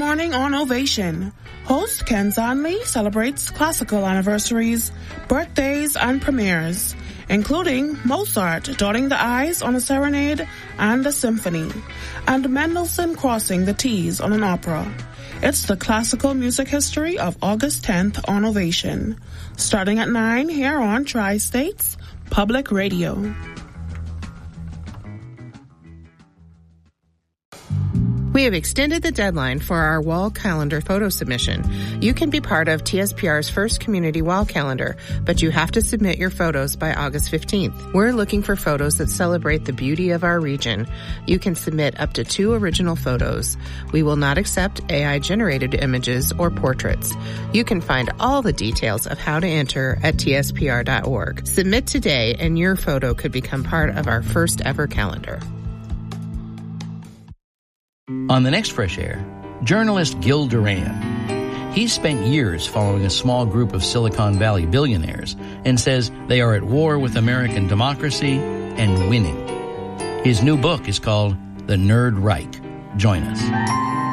morning on Ovation. Host Ken Zonley celebrates classical anniversaries, birthdays, and premieres, including Mozart dotting the I's on a serenade and a symphony, and Mendelssohn crossing the T's on an opera. It's the classical music history of August 10th on Ovation, starting at 9 here on Tri-States Public Radio. We have extended the deadline for our wall calendar photo submission. You can be part of TSPR's first community wall calendar, but you have to submit your photos by August 15th. We're looking for photos that celebrate the beauty of our region. You can submit up to 2 original photos. We will not accept AI-generated images or portraits. You can find all the details of how to enter at tspr.org. Submit today and your photo could become part of our first ever calendar. On the next Fresh Air, journalist Gil Duran. He's spent years following a small group of Silicon Valley billionaires and says they are at war with American democracy and winning. His new book is called The Nerd Reich. Join us.